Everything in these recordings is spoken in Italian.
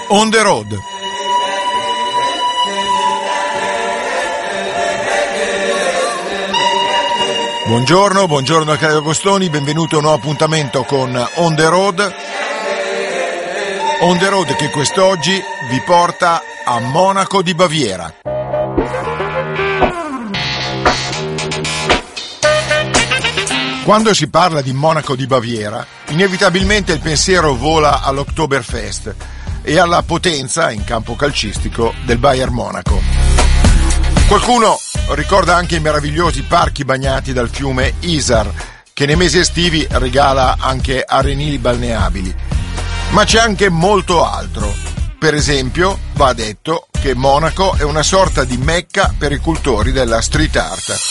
On the Road. Buongiorno da Claudio Agostoni, benvenuto a un nuovo appuntamento con On the Road. On the Road che quest'oggi vi porta a Monaco di Baviera. Quando si parla di Monaco di Baviera, inevitabilmente il pensiero vola all'Oktoberfest e alla potenza in campo calcistico del Bayern Monaco. Qualcuno ricorda anche i meravigliosi parchi bagnati dal fiume Isar, che nei mesi estivi regala anche arenili balneabili. Ma c'è anche molto altro. Per esempio, va detto che Monaco è una sorta di mecca per i cultori della street art.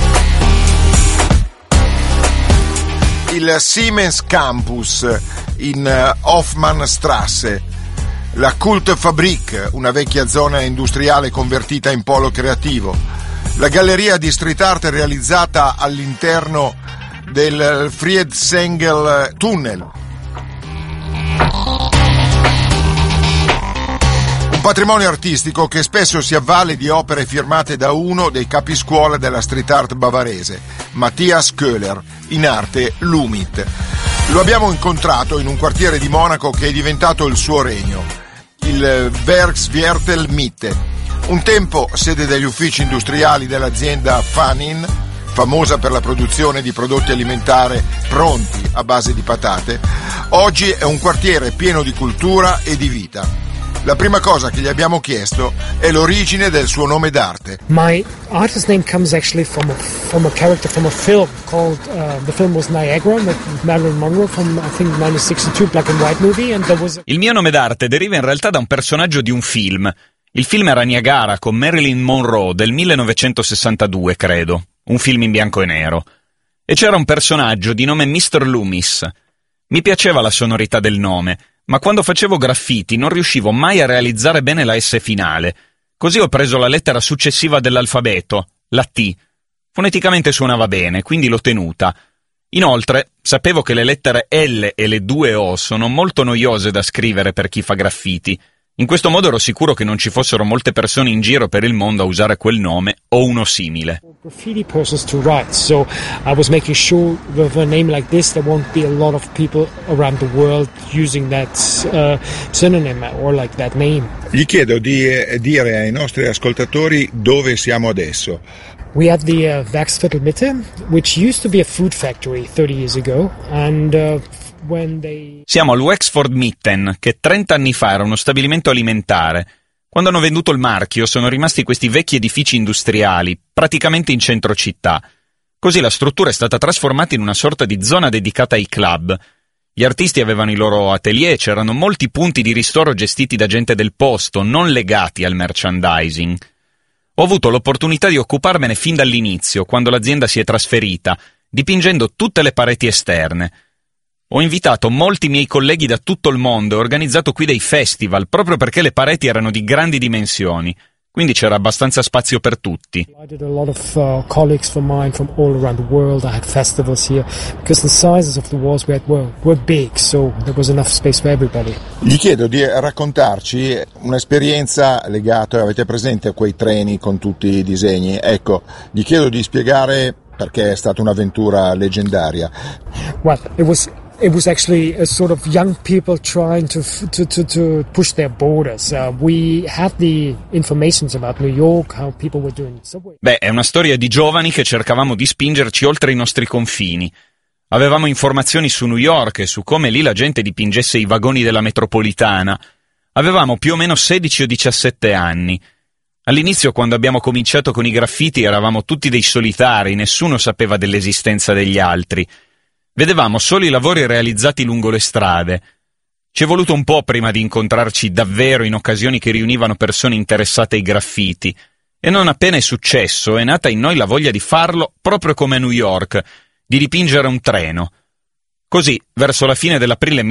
Il Siemens Campus in Hofmannstrasse, la Kultfabrik, una vecchia zona industriale convertita in polo creativo, la galleria di street art realizzata all'interno del Friedsengel Tunnel. Un patrimonio artistico che spesso si avvale di opere firmate da uno dei capiscuola della street art bavarese, Matthias Köhler, in arte Lumit. Lo abbiamo incontrato in un quartiere di Monaco che è diventato il suo regno, il Werksviertel Mitte, un tempo sede degli uffici industriali dell'azienda Fanin, famosa per la produzione di prodotti alimentari pronti a base di patate. Oggi è un quartiere pieno di cultura e di vita. La prima cosa che gli abbiamo chiesto è l'origine del suo nome d'arte. My artist name comes actually from a character from a film called the film was Niagara with Marilyn Monroe from I think 1962 black and white movie, and there was Il mio nome d'arte deriva in realtà da un personaggio di un film. Il film era Niagara con Marilyn Monroe del 1962, credo, un film in bianco e nero. E c'era un personaggio di nome Mr. Loomis. Mi piaceva la sonorità del nome, ma quando facevo graffiti non riuscivo mai a realizzare bene la S finale. Così ho preso la lettera successiva dell'alfabeto, la T. Foneticamente suonava bene, quindi l'ho tenuta. Inoltre, sapevo che le lettere L e le due O sono molto noiose da scrivere per chi fa graffiti. In questo modo ero sicuro che non ci fossero molte persone in giro per il mondo a usare quel nome o uno simile. graffiti persons to write, so I was making sure with a name like this there won't be a lot of people around the world using that synonym or like that name. Gli chiedo di dire ai nostri ascoltatori dove siamo adesso. We have the Werksviertel Mitte, which used to be a food factory 30 years ago, and Siamo al Wexford Mitten, che 30 anni fa era uno stabilimento alimentare. Quando hanno venduto il marchio sono rimasti questi vecchi edifici industriali, praticamente in centro città. Così la struttura è stata trasformata in una sorta di zona dedicata ai club. Gli artisti avevano i loro atelier, c'erano molti punti di ristoro gestiti da gente del posto, non legati al merchandising. Ho avuto l'opportunità di occuparmene fin dall'inizio, quando l'azienda si è trasferita, dipingendo tutte le pareti esterne. Ho invitato molti miei colleghi da tutto il mondo e organizzato qui dei festival, proprio perché le pareti erano di grandi dimensioni, quindi c'era abbastanza spazio per tutti. I did a lot of colleagues from mine from all around the world. I had festivals here because the sizes of the walls were big, so there was enough space for everybody. Gli chiedo di raccontarci un'esperienza legata, avete presente a quei treni con tutti i disegni? Ecco, gli chiedo di spiegare perché è stata un'avventura leggendaria. Well, it was actually a sort of young people trying to push their borders. We had the informations about New York, how people were doing subway. Beh, è una storia di giovani che cercavamo di spingerci oltre i nostri confini. Avevamo informazioni su New York e su come lì la gente dipingesse i vagoni della metropolitana. Avevamo più o meno 16 o 17 anni. All'inizio, quando abbiamo cominciato con i graffiti, eravamo tutti dei solitari, nessuno sapeva dell'esistenza degli altri. Vedevamo solo i lavori realizzati lungo le strade. Ci è voluto un po' prima di incontrarci davvero in occasioni che riunivano persone interessate ai graffiti, e non appena è successo è nata in noi la voglia di farlo proprio come a New York, di dipingere un treno. Così, verso la fine dell'aprile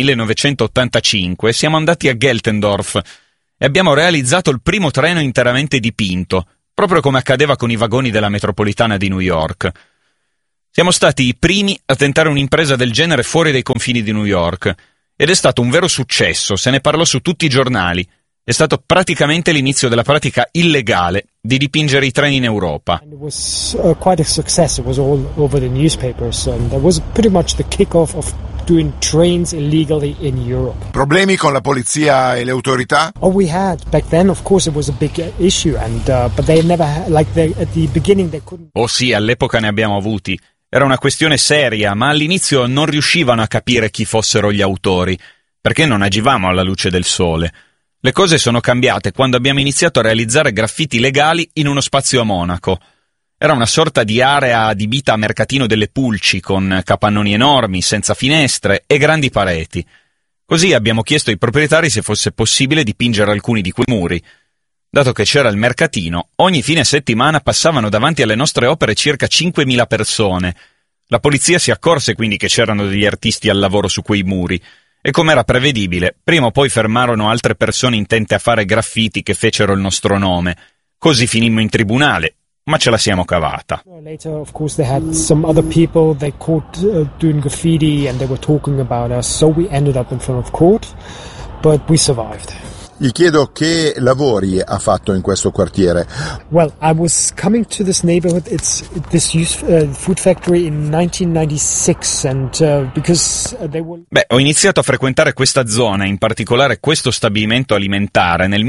1985, siamo andati a Geltendorf e abbiamo realizzato il primo treno interamente dipinto, proprio come accadeva con i vagoni della metropolitana di New York. Siamo stati i primi a tentare un'impresa del genere fuori dai confini di New York, ed è stato un vero successo, se ne parlò su tutti i giornali, è stato praticamente l'inizio della pratica illegale di dipingere i treni in Europa. And it was quite a success. It was all over the newspapers, and that was pretty much the kickoff of doing trains illegally in Europe. Problemi con la polizia e le autorità? Oh, we had back then. Of course, it was a big issue, and but they never at the beginning they couldn't. Oh sì, all'epoca ne abbiamo avuti. Era una questione seria, ma all'inizio non riuscivano a capire chi fossero gli autori, perché non agivamo alla luce del sole. Le cose sono cambiate quando abbiamo iniziato a realizzare graffiti legali in uno spazio a Monaco. Era una sorta di area adibita a mercatino delle pulci, con capannoni enormi, senza finestre e grandi pareti. Così abbiamo chiesto ai proprietari se fosse possibile dipingere alcuni di quei muri. Dato che c'era il mercatino, ogni fine settimana passavano davanti alle nostre opere circa 5.000 persone. La polizia si accorse quindi che c'erano degli artisti al lavoro su quei muri, e come era prevedibile, prima o poi fermarono altre persone intente a fare graffiti che fecero il nostro nome. Così finimmo in tribunale, ma ce la siamo cavata. Later, of course, they had some other people they caught doing graffiti, and they were talking about us. So we ended up in front of court, but we survived. Gli chiedo che lavori ha fatto in questo quartiere. Well, I was coming to this neighborhood. It's this food factory in 1996, and because they were. Ho iniziato a frequentare questa zona, in particolare questo stabilimento alimentare, nel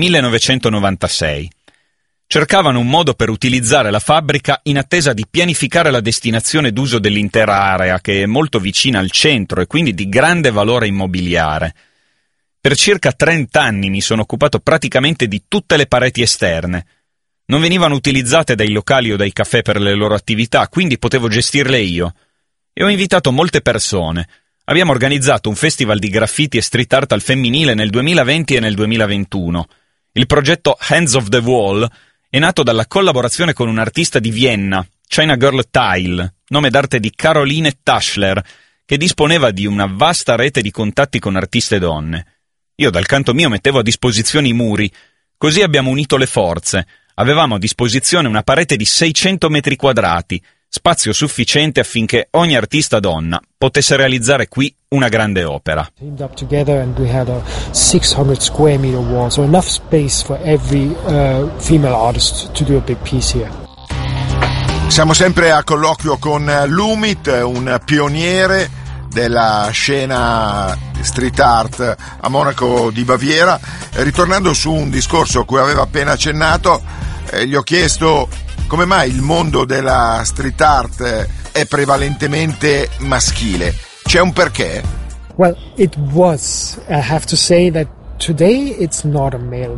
1996. Cercavano un modo per utilizzare la fabbrica in attesa di pianificare la destinazione d'uso dell'intera area, che è molto vicina al centro e quindi di grande valore immobiliare. Per circa 30 anni mi sono occupato praticamente di tutte le pareti esterne. Non venivano utilizzate dai locali o dai caffè per le loro attività, quindi potevo gestirle io. E ho invitato molte persone. Abbiamo organizzato un festival di graffiti e street art al femminile nel 2020 e nel 2021. Il progetto Hands of the Wall è nato dalla collaborazione con un artista di Vienna, China Girl Tile, nome d'arte di Caroline Taschler, che disponeva di una vasta rete di contatti con artiste donne. Io dal canto mio mettevo a disposizione i muri, così abbiamo unito le forze. Avevamo a disposizione una parete di 600 metri quadrati, spazio sufficiente affinché ogni artista donna potesse realizzare qui una grande opera. Teamed up together, and we had a 600 square meter wall, so enough space for every female artist to do a big piece here. Siamo sempre a colloquio con Lumit, un pioniere della scena street art a Monaco di Baviera. Ritornando su un discorso a cui aveva appena accennato, gli ho chiesto come mai il mondo della street art è prevalentemente maschile. C'è un perché? Well, it was. I have to say that today it's not a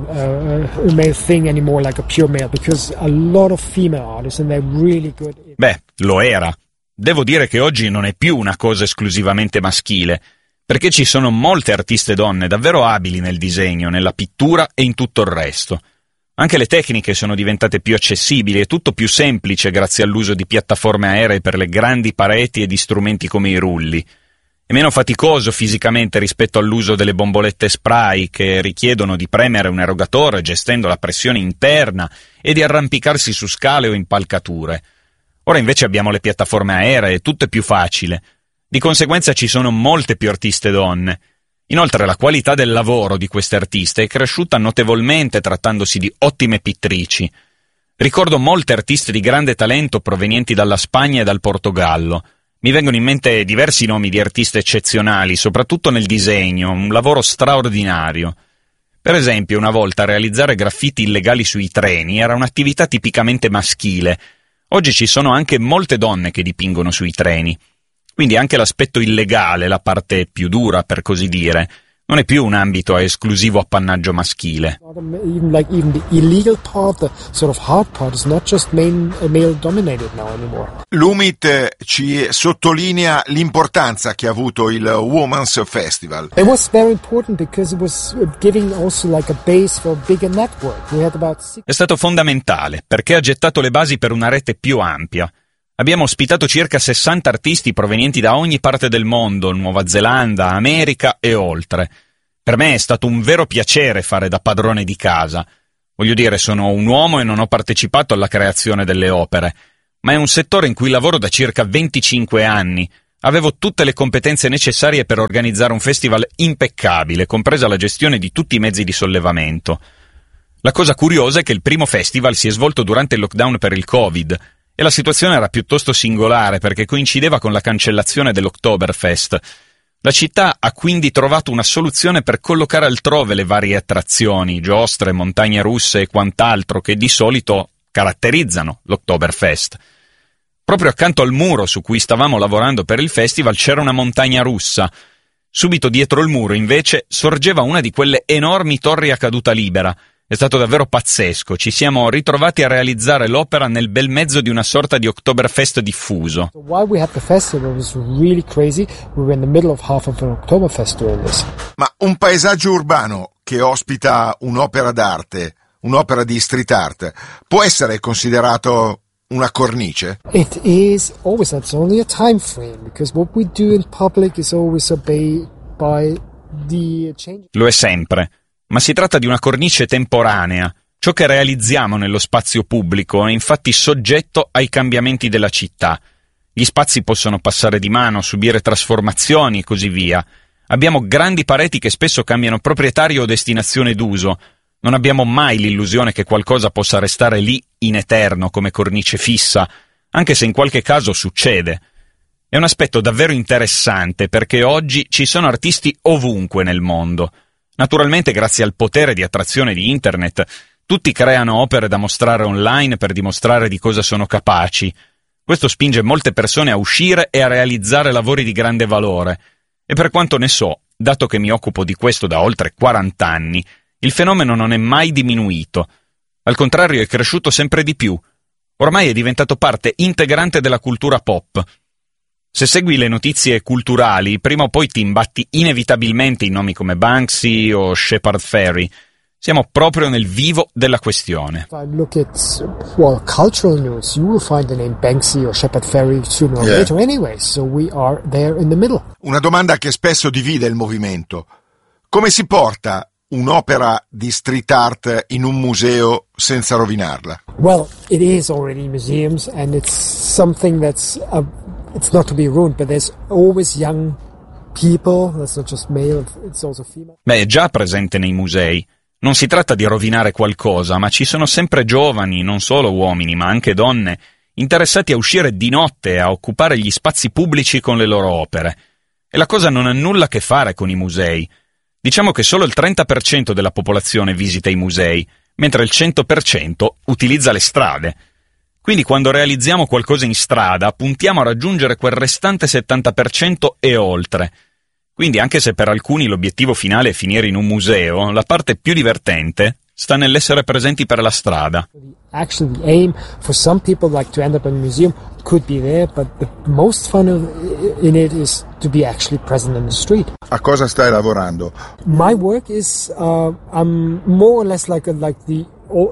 male thing anymore, like a pure male, because a lot of female artists, and they're really good. Lo era. Devo dire che oggi non è più una cosa esclusivamente maschile, perché ci sono molte artiste donne davvero abili nel disegno, nella pittura e in tutto il resto. Anche le tecniche sono diventate più accessibili e tutto più semplice grazie all'uso di piattaforme aeree per le grandi pareti e di strumenti come i rulli. È meno faticoso fisicamente rispetto all'uso delle bombolette spray che richiedono di premere un erogatore gestendo la pressione interna e di arrampicarsi su scale o impalcature. Ora invece abbiamo le piattaforme aeree, tutto è più facile. Di conseguenza ci sono molte più artiste donne. Inoltre la qualità del lavoro di queste artiste è cresciuta notevolmente trattandosi di ottime pittrici. Ricordo molte artiste di grande talento provenienti dalla Spagna e dal Portogallo. Mi vengono in mente diversi nomi di artiste eccezionali, soprattutto nel disegno, un lavoro straordinario. Per esempio, una volta realizzare graffiti illegali sui treni era un'attività tipicamente maschile. Oggi ci sono anche molte donne che dipingono sui treni. Quindi anche l'aspetto illegale, la parte più dura per così dire, non è più un ambito a esclusivo appannaggio maschile. Even the illegal part, the sort of hard part, is not just male dominated now anymore. Lumit ci sottolinea l'importanza che ha avuto il Women's Festival. It was very important because it was giving also like a base for a bigger network. We had about È stato fondamentale perché ha gettato le basi per una rete più ampia. Abbiamo ospitato circa 60 artisti provenienti da ogni parte del mondo, Nuova Zelanda, America e oltre. Per me è stato un vero piacere fare da padrone di casa. Voglio dire, sono un uomo e non ho partecipato alla creazione delle opere, ma è un settore in cui lavoro da circa 25 anni, Avevo tutte le competenze necessarie per organizzare un festival impeccabile, compresa la gestione di tutti i mezzi di sollevamento. La cosa curiosa è che il primo festival si è svolto durante il lockdown per il Covid, e la situazione era piuttosto singolare perché coincideva con la cancellazione dell'Oktoberfest. La città ha quindi trovato una soluzione per collocare altrove le varie attrazioni, giostre, montagne russe e quant'altro che di solito caratterizzano l'Oktoberfest. Proprio accanto al muro su cui stavamo lavorando per il festival c'era una montagna russa. Subito dietro il muro, invece, sorgeva una di quelle enormi torri a caduta libera. È stato davvero pazzesco, ci siamo ritrovati a realizzare l'opera nel bel mezzo di una sorta di Oktoberfest diffuso. While we had the festival, it was really crazy. We were in the middle of half of an Oktoberfest doing this. Ma un paesaggio urbano che ospita un'opera d'arte, un'opera di street art, può essere considerato una cornice? It is always, that's only a time frame, because what we do in public is always obeyed by the change. Lo è sempre, ma si tratta di una cornice temporanea. Ciò che realizziamo nello spazio pubblico è infatti soggetto ai cambiamenti della città. Gli spazi possono passare di mano, subire trasformazioni e così via. Abbiamo grandi pareti che spesso cambiano proprietario o destinazione d'uso. Non abbiamo mai l'illusione che qualcosa possa restare lì in eterno come cornice fissa, anche se in qualche caso succede. È un aspetto davvero interessante perché oggi ci sono artisti ovunque nel mondo. Naturalmente, grazie al potere di attrazione di Internet, tutti creano opere da mostrare online per dimostrare di cosa sono capaci. Questo spinge molte persone a uscire e a realizzare lavori di grande valore. E per quanto ne so, dato che mi occupo di questo da oltre 40 anni, il fenomeno non è mai diminuito. Al contrario, è cresciuto sempre di più. Ormai è diventato parte integrante della cultura pop. Se segui le notizie culturali, prima o poi ti imbatti inevitabilmente in nomi come Banksy o Shepard Fairey. Siamo proprio nel vivo della questione. If I look at, cultural news, you will find the name Banksy or Shepard Fairey sooner or later anyway, so we are there in the middle. Una domanda che spesso divide il movimento. Come si porta un'opera di street art in un museo senza rovinarla? Well, it is already in museums, and it's something that's it's not to be ruined, but there's always young people, that's not just male, it's also female. Beh, è già presente nei musei. Non si tratta di rovinare qualcosa, ma ci sono sempre giovani, non solo uomini, ma anche donne, interessati a uscire di notte e a occupare gli spazi pubblici con le loro opere. E la cosa non ha nulla a che fare con i musei. Diciamo che solo il 30% della popolazione visita i musei, mentre il 100% utilizza le strade. Quindi quando realizziamo qualcosa in strada, puntiamo a raggiungere quel restante 70% e oltre. Quindi anche se per alcuni l'obiettivo finale è finire in un museo, la parte più divertente sta nell'essere presenti per la strada. Actually, the aim for some people like to end up in a museum could be there, but the most fun in it is to be actually present in the street. A cosa stai lavorando? My work is I'm more or less like the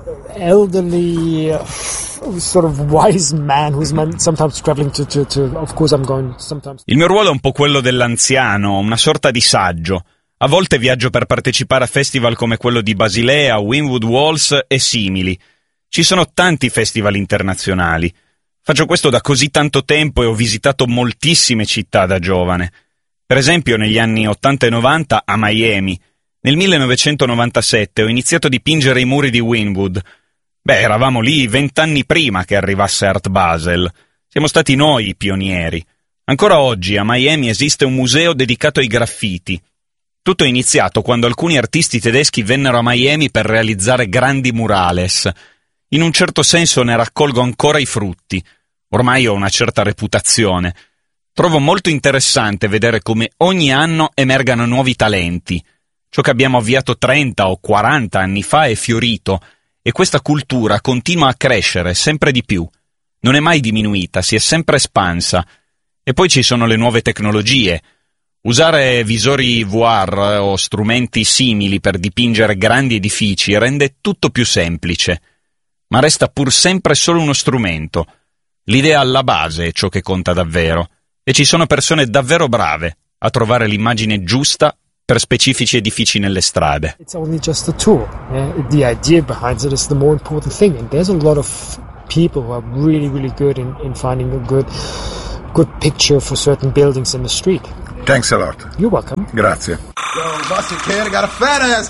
elderly sort of wise man who's sometimes traveling to of course I'm going sometimes. Il mio ruolo è un po' quello dell'anziano, una sorta di saggio. A volte viaggio per partecipare a festival come quello di Basilea, Winwood Walls e simili. Ci sono tanti festival internazionali. Faccio questo da così tanto tempo e ho visitato moltissime città da giovane. Per esempio negli anni 80 e 90 a Miami. Nel 1997 ho iniziato a dipingere i muri di Winwood. Beh, eravamo lì 20 anni prima che arrivasse Art Basel. Siamo stati noi i pionieri. Ancora oggi a Miami esiste un museo dedicato ai graffiti. Tutto è iniziato quando alcuni artisti tedeschi vennero a Miami per realizzare grandi murales. In un certo senso ne raccolgo ancora i frutti. Ormai ho una certa reputazione. Trovo molto interessante vedere come ogni anno emergano nuovi talenti. Ciò che abbiamo avviato 30 o 40 anni fa è fiorito e questa cultura continua a crescere sempre di più. Non è mai diminuita, si è sempre espansa. E poi ci sono le nuove tecnologie. Usare visori VR o strumenti simili per dipingere grandi edifici rende tutto più semplice. Ma resta pur sempre solo uno strumento. L'idea alla base è ciò che conta davvero. E ci sono persone davvero brave a trovare l'immagine giusta per specifici edifici nelle strade. It's only just a tool. The idea behind it is the more important thing. And there's a lot of people who are really, really good in finding a good good picture for certain buildings in the street. Thanks a lot. You're welcome. Grazie. Yo, busted kid, I got a fat ass